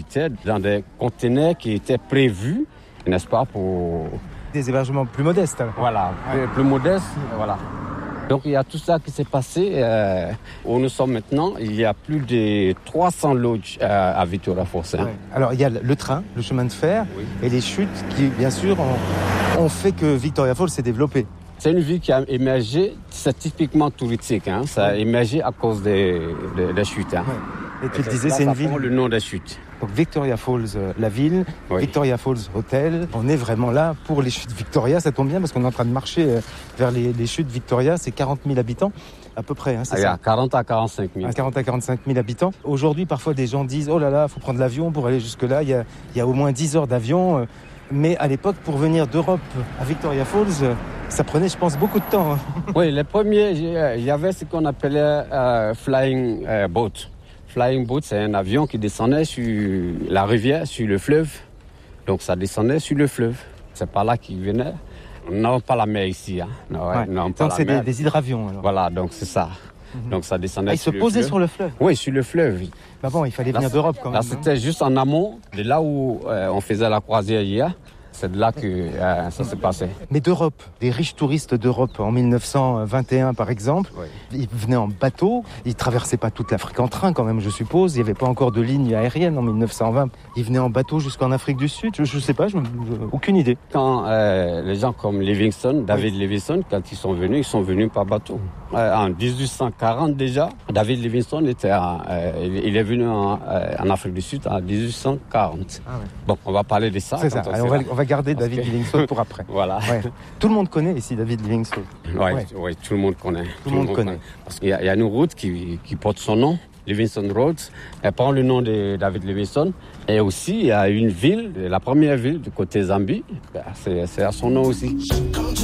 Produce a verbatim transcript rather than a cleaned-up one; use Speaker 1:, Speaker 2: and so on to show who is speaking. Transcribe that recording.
Speaker 1: habitaient dans des conteneurs qui étaient prévus, n'est-ce pas, pour...
Speaker 2: Des hébergements plus modestes. Alors.
Speaker 1: Voilà, ouais. plus, plus modestes, voilà. Donc il y a tout ça qui s'est passé. Euh, où nous sommes maintenant, il y a plus de trois cents lodges euh, à Victoria Falls. Hein.
Speaker 2: Ouais. Alors il y a le train, le chemin de fer oui. et les chutes qui, bien sûr, ont, ont fait que Victoria Falls s'est développée.
Speaker 1: C'est une ville qui a émergé, c'est typiquement touristique. Hein. Ça a émergé à cause des, des, des chutes. Hein.
Speaker 2: Ouais. Et tu le disais, là, c'est une ville...
Speaker 1: le nom des chutes.
Speaker 2: Donc Victoria Falls, euh, la ville, oui. Victoria Falls Hotel. On est vraiment là pour les chutes Victoria. Ça tombe bien parce qu'on est en train de marcher euh, vers les, les chutes Victoria. C'est quarante mille habitants à peu près. Hein, c'est
Speaker 1: ah,
Speaker 2: ça.
Speaker 1: Il y a quarante à quarante-cinq mille.
Speaker 2: quarante à quarante-cinq mille habitants. Aujourd'hui, parfois, des gens disent « Oh là là, il faut prendre l'avion pour aller jusque-là. » Il y a, il y a au moins dix heures d'avion. Euh, mais à l'époque, pour venir d'Europe à Victoria Falls, euh, ça prenait, je pense, beaucoup de temps. Hein.
Speaker 1: Oui, les premiers, il y avait ce qu'on appelait euh, flying euh, boat. Flying boat, c'est un avion qui descendait sur la rivière, sur le fleuve. Donc ça descendait sur le fleuve. C'est par là qu'ils venaient. Non, pas la mer ici. Hein. Non,
Speaker 2: ouais.
Speaker 1: non, pas
Speaker 2: donc
Speaker 1: la
Speaker 2: c'est
Speaker 1: mer.
Speaker 2: Des, des hydravions. Alors.
Speaker 1: Voilà, donc c'est ça. Mm-hmm. Donc ça descendait
Speaker 2: ah,
Speaker 1: sur
Speaker 2: le fleuve.
Speaker 1: Il se posait
Speaker 2: sur le fleuve.
Speaker 1: Oui, sur le fleuve.
Speaker 2: Bah bon, il fallait venir là, d'Europe quand
Speaker 1: là,
Speaker 2: même.
Speaker 1: Là, c'était juste en amont, de là où euh, on faisait la croisière hier. C'est de là que euh, ça s'est passé.
Speaker 2: Mais d'Europe, des riches touristes d'Europe en dix-neuf cent vingt et un par exemple, oui. Ils venaient en bateau, ils traversaient pas toute l'Afrique en train quand même je suppose, il n'y avait pas encore de ligne aérienne en dix-neuf cent vingt. Ils venaient en bateau jusqu'en Afrique du Sud, je, je sais pas, je, je, aucune idée.
Speaker 1: Quand euh, les gens comme Livingstone, David oui. Livingstone, quand ils sont venus, ils sont venus par bateau. Euh, en dix-huit cent quarante déjà, David Livingstone était à, euh, il, il est venu en, euh, en Afrique du Sud en dix-huit cent quarante. Ah ouais. Bon, on va parler de ça.
Speaker 2: C'est ça, on, Alors, on, va, on va garder David okay. Livingstone pour après.
Speaker 1: Voilà.
Speaker 2: Ouais. Tout le monde connaît ici David Livingstone.
Speaker 1: Oui, ouais. ouais, tout le monde connaît.
Speaker 2: Tout, tout le monde, monde connaît. connaît.
Speaker 1: Parce qu'il y a, il y a une route qui, qui porte son nom, Livingstone Road. Elle prend le nom de David Livingstone. Et aussi, il y a une ville, la première ville du côté Zambie, c'est, c'est à son nom aussi.